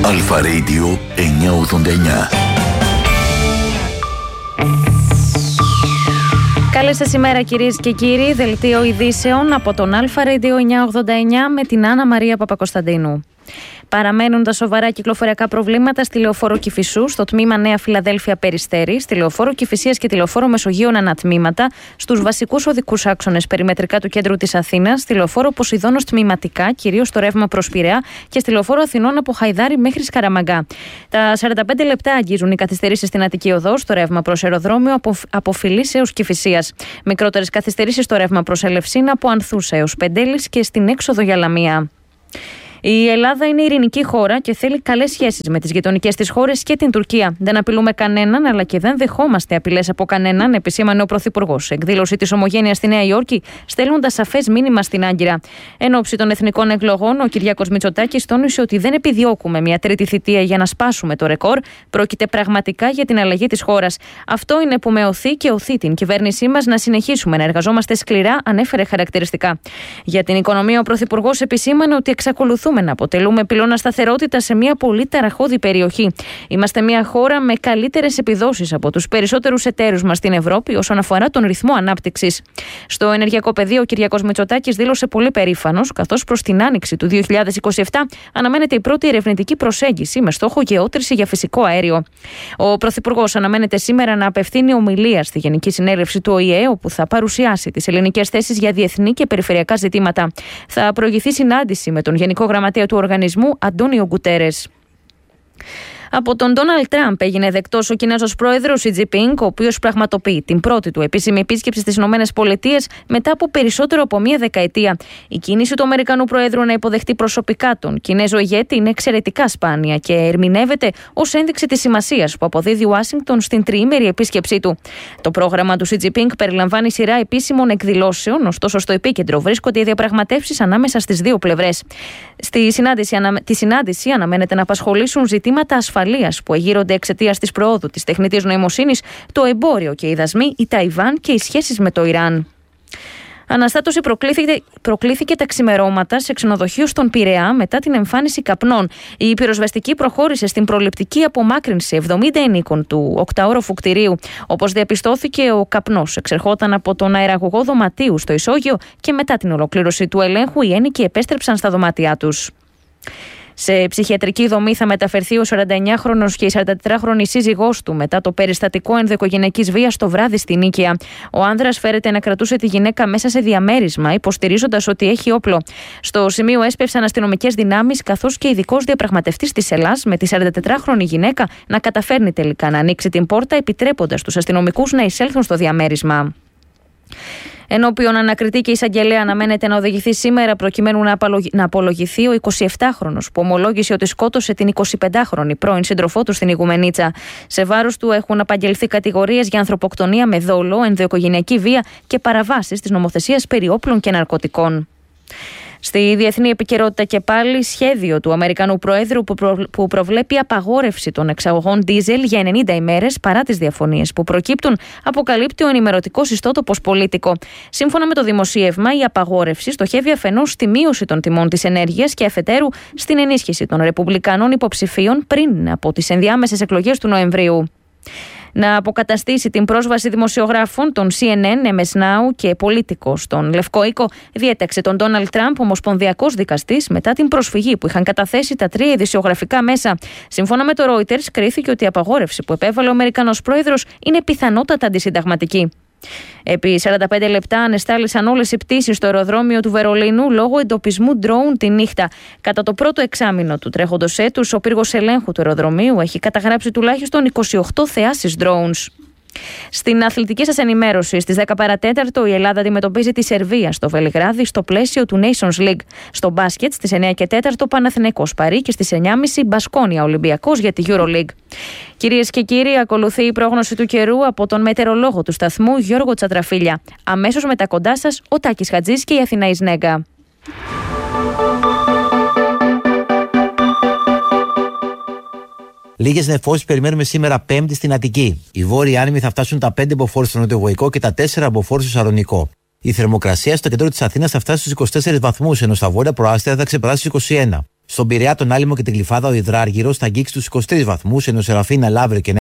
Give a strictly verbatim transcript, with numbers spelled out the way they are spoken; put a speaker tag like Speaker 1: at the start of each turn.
Speaker 1: Αλφα Radio εννιακόσια ογδόντα εννιά.
Speaker 2: Καλή σας ημέρα κυρίες και κύριοι, δελτίο ειδήσεων από τον Αλφα Radio εννιακόσια ογδόντα εννιά με την Άννα Μαρία Παπακοσταντίνου. Παραμένουν τα σοβαρά κυκλοφοριακά προβλήματα στη λεωφόρο Κηφισού, στο τμήμα Νέα Φιλαδέλφια Περιστέρη, στη λεωφόρο Κηφισίας και τη λεωφόρο Μεσογείων ανατμήματα, στους βασικούς οδικούς άξονες περιμετρικά του κέντρου της Αθήνας, στη λεωφόρο Ποσειδώνος τμηματικά, κυρίως στο ρεύμα προς Πειραιά, και στη λεωφόρο Αθηνών από Χαϊδάρη μέχρι Σκαραμαγκά. Τα σαράντα πέντε λεπτά αγγίζουν οι καθυστερήσεις στην Αττική Οδό, στο ρεύμα προς αεροδρόμιο από, από Φιλής έως Κηφισίας. Μικρότερες καθυστερήσεις στο ρεύμα προς Ελευσίνα από Ανθούς έως Πεντέλης και στην έξοδο για Λαμία. Η Ελλάδα είναι ειρηνική χώρα και θέλει καλές σχέσεις με τις γειτονικές της χώρες και την Τουρκία. Δεν απειλούμε κανέναν, αλλά και δεν δεχόμαστε απειλές από κανέναν, επισήμανε ο Πρωθυπουργός. Εκδήλωση της Ομογένειας στη Νέα Υόρκη, στέλνοντας σαφές μήνυμα στην Άγκυρα. Εν ώψη των εθνικών εκλογών, ο Κυριάκος Μητσοτάκης τόνισε ότι δεν επιδιώκουμε μια τρίτη θητεία για να σπάσουμε το ρεκόρ. Πρόκειται πραγματικά για την αλλαγή της χώρας. Αυτό είναι που με οθεί και οθεί την κυβέρνησή μας να συνεχίσουμε να εργαζόμαστε σκληρά, ανέφερε χαρακτηριστικά. Για την οικονομία, ο Πρωθυπουργός επισήμανε ότι εξακολουθούν να αποτελούμε πυλώνα σταθερότητα σε μια πολύ ταραχώδη περιοχή. Είμαστε μια χώρα με καλύτερες επιδόσεις από τους περισσότερους εταίρους μας στην Ευρώπη όσον αφορά τον ρυθμό ανάπτυξης. Στο ενεργειακό πεδίο, ο Κυριάκος Μητσοτάκης δήλωσε πολύ περήφανος, καθώς προς την άνοιξη του δύο χιλιάδες είκοσι επτά αναμένεται η πρώτη ερευνητική προσέγγιση με στόχο γεώτρηση για φυσικό αέριο. Ο Πρωθυπουργός αναμένεται σήμερα να απευθύνει ομιλία στη Γενική Συνέλευση του Ο Η Ε, όπου θα παρουσιάσει τις ελληνικές θέσεις για διεθνή και περιφερειακά ζητήματα. Θα προηγηθεί συνάντηση με τον Γενικό Γραμματέα του οργανισμού Αντώνιο Γκουτέρες. Από τον Ντόναλντ Τραμπ έγινε δεκτός ο Κινέζος πρόεδρος Σι Τζινπίνγκ, ο οποίος πραγματοποιεί την πρώτη του επίσημη επίσκεψη στις ΗΠΑ μετά από περισσότερο από μία δεκαετία. Η κίνηση του Αμερικανού πρόεδρου να υποδεχτεί προσωπικά τον Κινέζο ηγέτη είναι εξαιρετικά σπάνια και ερμηνεύεται ως ένδειξη της σημασίας που αποδίδει Ουάσιγκτον στην τριήμερη επίσκεψή του. Το πρόγραμμα του Σι Τζινπίνγκ περιλαμβάνει σειρά επίσημων εκδηλώσεων, ωστόσο στο επίκεντρο βρίσκονται οι διαπραγματεύσεις ανάμεσα στις δύο πλευρές. Στη συνάντηση, τη συνάντηση αναμένεται να απασχολήσουν ζητήματα ασφαλείας που εγείρονται εξαιτίας της προόδου της τεχνητής νοημοσύνης, το εμπόριο και οι δασμοί, η Ταϊβάν και οι σχέσεις με το Ιράν. Αναστάτωση προκλήθηκε, προκλήθηκε τα ξημερώματα σε ξενοδοχείο στον Πειραιά μετά την εμφάνιση καπνών. Η πυροσβεστική προχώρησε στην προληπτική απομάκρυνση εβδομήντα ενίκων του οκταόροφου κτηρίου. Όπως διαπιστώθηκε, ο καπνός εξερχόταν από τον αεραγωγό δωματίου στο ισόγειο και μετά την ολοκλήρωση του ελέγχου οι ένοικοι επέστρεψαν στα δωμάτια τους. Σε ψυχιατρική δομή θα μεταφερθεί ο σαρανταεννιάχρονος και η σαραντατετράχρονη σύζυγός του μετά το περιστατικό ενδοοικογενειακής βίας το βράδυ στη Νίκαια. Ο άνδρας φέρεται να κρατούσε τη γυναίκα μέσα σε διαμέρισμα, υποστηρίζοντας ότι έχει όπλο. Στο σημείο έσπευσαν αστυνομικές δυνάμεις, καθώς και ειδικός διαπραγματευτής της Ελλάς με τη σαραντατετράχρονη γυναίκα να καταφέρνει τελικά να ανοίξει την πόρτα, επιτρέποντας τους αστυνομικούς να εισέλθουν στο διαμέρισμα. Ενώπιον ανακριτή και εισαγγελέα αναμένεται να οδηγηθεί σήμερα προκειμένου να απολογηθεί ο εικοσιεπτάχρονος που ομολόγησε ότι σκότωσε την εικοσιπεντάχρονη πρώην σύντροφό του στην Ιγουμενίτσα. Σε βάρος του έχουν απαγγελθεί κατηγορίες για ανθρωποκτονία με δόλο, ενδοοικογενειακή βία και παραβάσεις της νομοθεσίας περί όπλων και ναρκωτικών. Στη διεθνή επικαιρότητα και πάλι, σχέδιο του Αμερικανού Προέδρου που, προ... που προβλέπει απαγόρευση των εξαγωγών ντίζελ για ενενήντα ημέρες παρά τις διαφωνίες που προκύπτουν, αποκαλύπτει ο ενημερωτικός ιστότοπος Πολίτικο. Σύμφωνα με το δημοσίευμα, η απαγόρευση στοχεύει αφενός στη μείωση των τιμών της ενέργειας και αφετέρου στην ενίσχυση των ρεπουμπλικανών υποψηφίων πριν από τις ενδιάμεσες εκλογές του Νοεμβρίου. Να αποκαταστήσει την πρόσβαση δημοσιογράφων των Σι Εν Εν, Εμ Ες Νάου και Πολίτικο στον Λευκό Οίκο, διέταξε τον Ντόναλντ Τραμπ ομοσπονδιακός δικαστής μετά την προσφυγή που είχαν καταθέσει τα τρία ειδησιογραφικά μέσα. Σύμφωνα με το Reuters, κρίθηκε ότι η απαγόρευση που επέβαλε ο Αμερικανός πρόεδρος είναι πιθανότατα αντισυνταγματική. Επί σαράντα πέντε λεπτά ανεστάλησαν όλες οι πτήσεις στο αεροδρόμιο του Βερολίνου λόγω εντοπισμού ντρόουν τη νύχτα. Κατά το πρώτο εξάμηνο του τρέχοντος έτους, ο πύργος ελέγχου του αεροδρομίου έχει καταγράψει τουλάχιστον είκοσι οκτώ θεάσεις drones. Στην αθλητική σας ενημέρωση, στις δέκα παρά τέταρτο η Ελλάδα αντιμετωπίζει τη Σερβία στο Βελιγράδι στο πλαίσιο του Nations League. Στο μπάσκετ στις εννιά και τέταρτο Παναθηναϊκός Παρί και στις εννιά και μισή Μπασκόνια Ολυμπιακός για τη EuroLeague. Κυρίες και κύριοι, ακολουθεί η πρόγνωση του καιρού από τον μετεωρολόγο του σταθμού Γιώργο Τσατραφίλια. Αμέσως μετά κοντά σας ο Τάκης Χατζής και η Αθηναής Νέγκα.
Speaker 3: Λίγες νεφώσεις περιμένουμε σήμερα Πέμπτη στην Αττική. Οι βόρειοι άνεμοι θα φτάσουν τα πέντε μποφόρ στο νοτιοβοϊκό και τα τέσσερα μποφόρ στο Σαλονικό. Η θερμοκρασία στο κέντρο της Αθήνας θα φτάσει στους είκοσι τέσσερις βαθμούς, ενώ στα βόρεια προάστια θα ξεπεράσει τους είκοσι ένα. Στον Πειραιά, τον Άλυμο και την Γλυφάδα, ο Υδράργυρος θα αγγίξει τους είκοσι τρεις βαθμούς, ενώ Σεραφίνα, Λαύριο και